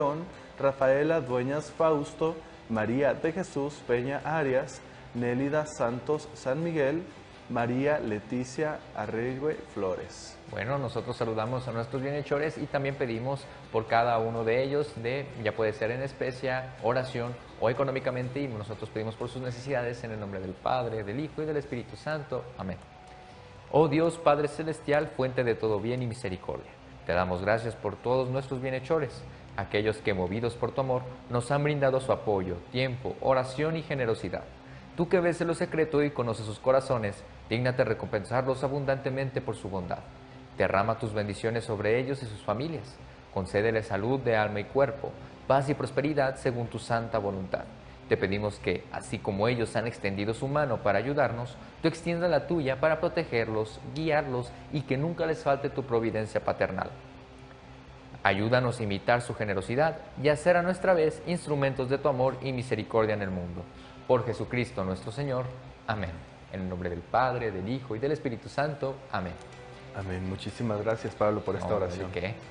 Rafaela Dueñas Fausto, María de Jesús Peña Arias, Nélida Santos San Miguel, María Leticia Arregüe Flores. Bueno, nosotros saludamos a nuestros bienhechores y también pedimos por cada uno de ellos, ya puede ser en especie, oración o económicamente, y nosotros pedimos por sus necesidades en el nombre del Padre, del Hijo y del Espíritu Santo. Amén. Oh Dios, Padre Celestial, fuente de todo bien y misericordia, te damos gracias por todos nuestros bienhechores, aquellos que, movidos por tu amor, nos han brindado su apoyo, tiempo, oración y generosidad. Tú que ves en lo secreto y conoces sus corazones, dígnate recompensarlos abundantemente por su bondad. Derrama tus bendiciones sobre ellos y sus familias. Concédeles salud de alma y cuerpo, paz y prosperidad según tu santa voluntad. Te pedimos que, así como ellos han extendido su mano para ayudarnos, tú extiendas la tuya para protegerlos, guiarlos y que nunca les falte tu providencia paternal. Ayúdanos a imitar su generosidad y a ser a nuestra vez instrumentos de tu amor y misericordia en el mundo. Por Jesucristo nuestro Señor. Amén. En el nombre del Padre, del Hijo y del Espíritu Santo. Amén. Amén. Muchísimas gracias, Pablo, por esta oración. ¿De qué?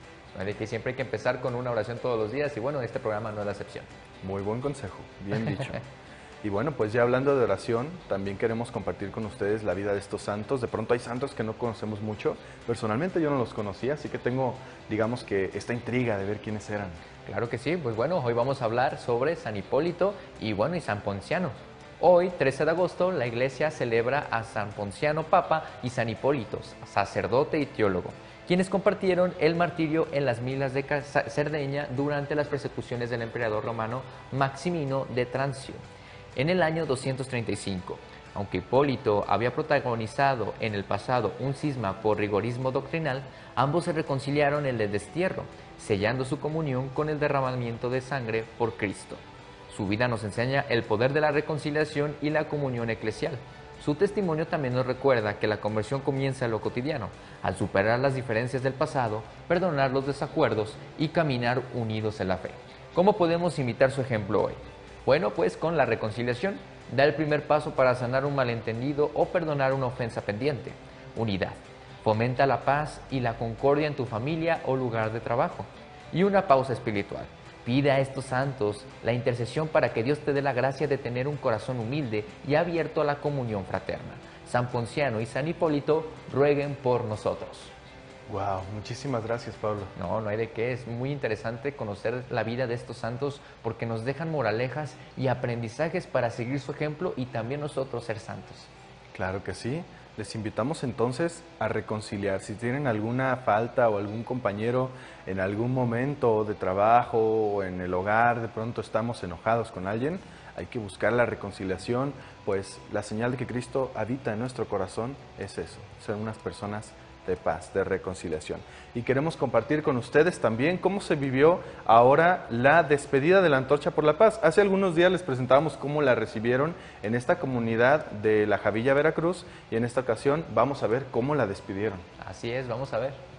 De que siempre hay que empezar con una oración todos los días y bueno, este programa no es la excepción. Muy buen consejo, bien dicho. Y bueno, pues ya hablando de oración, también queremos compartir con ustedes la vida de estos santos. De pronto hay santos que no conocemos mucho. Personalmente yo no los conocía, así que tengo, digamos que esta intriga de ver quiénes eran. Claro que sí, pues bueno, hoy vamos a hablar sobre San Hipólito y bueno, y San Ponciano. Hoy, 13 de agosto, la Iglesia celebra a San Ponciano Papa y San Hipólito, sacerdote y teólogo, quienes compartieron el martirio en las minas de Cerdeña durante las persecuciones del emperador romano Maximino de Trancio, en el año 235. Aunque Hipólito había protagonizado en el pasado un cisma por rigorismo doctrinal, ambos se reconciliaron en el destierro, sellando su comunión con el derramamiento de sangre por Cristo. Su vida nos enseña el poder de la reconciliación y la comunión eclesial. Su testimonio también nos recuerda que la conversión comienza en lo cotidiano, al superar las diferencias del pasado, perdonar los desacuerdos y caminar unidos en la fe. ¿Cómo podemos imitar su ejemplo hoy? Bueno, pues con la reconciliación. Da el primer paso para sanar un malentendido o perdonar una ofensa pendiente. Unidad. Fomenta la paz y la concordia en tu familia o lugar de trabajo. Y una pausa espiritual. Pide a estos santos la intercesión para que Dios te dé la gracia de tener un corazón humilde y abierto a la comunión fraterna. San Ponciano y San Hipólito rueguen por nosotros. Wow, muchísimas gracias, Pablo. No hay de qué. Es muy interesante conocer la vida de estos santos porque nos dejan moralejas y aprendizajes para seguir su ejemplo y también nosotros ser santos. Claro que sí. Les invitamos entonces a reconciliar. Si tienen alguna falta o algún compañero en algún momento de trabajo o en el hogar, de pronto estamos enojados con alguien, hay que buscar la reconciliación, pues la señal de que Cristo habita en nuestro corazón es eso, ser unas personas de paz, de reconciliación. Y queremos compartir con ustedes también cómo se vivió ahora la despedida de la Antorcha por la Paz. Hace algunos días les presentábamos cómo la recibieron en esta comunidad de La Javilla, Veracruz, y en esta ocasión vamos a ver cómo la despidieron. Así es, vamos a ver.